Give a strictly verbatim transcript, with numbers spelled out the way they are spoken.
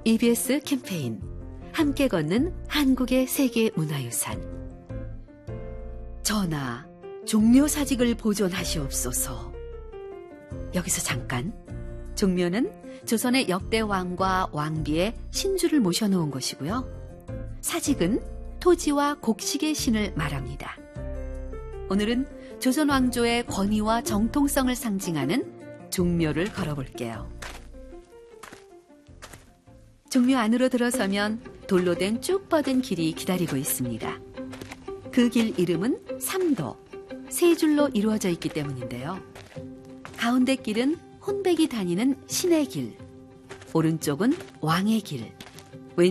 이비에스 캠페인 함께 걷는 한국의 세계 문화유산. 전하, 종묘사직을 보존하시옵소서. 여기서 잠깐. 종묘는 조선의 역대 왕과 왕비의 신주를 모셔놓은 곳이고요. 사직은 토지와 곡식의 신을 말합니다. 오늘은 조선 왕조의 권위와 정통성을 상징하는 종묘를 걸어볼게요. 종묘 안으로 들어서면 돌로 된 쭉 뻗은 길이 기다리고 있습니다. 그 길 이름은 삼도, 세 줄로 이루어져 있기 때문인데요. 가운데 길은 혼백이 다니는 신의 길, 오른쪽은 왕의 길,